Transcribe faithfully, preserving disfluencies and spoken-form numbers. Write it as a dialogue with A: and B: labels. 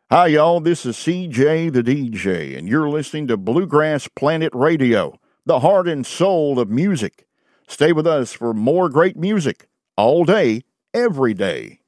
A: Hi, y'all. This is C J the D J, and you're listening to Bluegrass Planet Radio, the heart and soul of music. Stay with us for more great music all day, every day.